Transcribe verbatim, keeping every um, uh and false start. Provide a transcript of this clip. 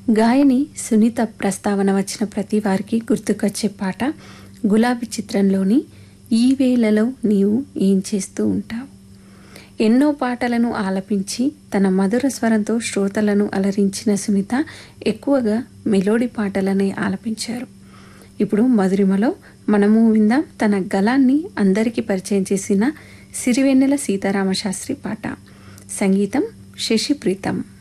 గాయని సునీత ప్రస్తావన వచ్చిన ప్రతి వారికి గుర్తుకొచ్చే పాట గులాబీ చిత్రంలోని ఈ వేళలో నీవు ఏం చేస్తూ ఉంటావు. ఎన్నో పాటలను ఆలపించి తన మధుర స్వరంతో శ్రోతలను అలరించిన సునీత ఎక్కువగా మెలోడీ పాటలనే ఆలపించారు. ఇప్పుడు మధురిమలో మనము విందాం తన గళాన్ని అందరికీ పరిచయం చేసిన సిరివెన్నెల సీతారామశాస్త్రి పాట. సంగీతం శశి ప్రీతం.